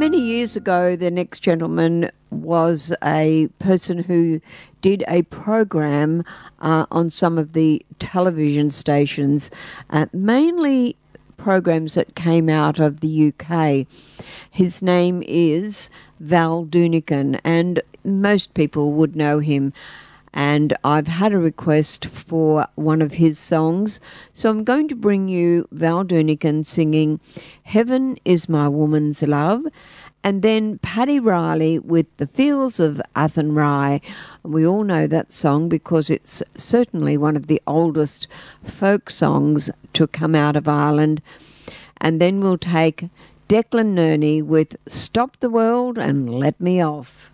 Many years ago, the next gentleman was a person who did a program on some of the television stations, mainly programs that came out of the UK. His name is Val Doonican, and most people would know him. And I've had a request for one of his songs, so I'm going to bring you Val Doonican singing Heaven is My Woman's Love, and then Paddy Riley with The Fields of Athenry. We all know that song because it's certainly one of the oldest folk songs to come out of Ireland. And then we'll take Declan Nerney with Stop the World and Let Me Off.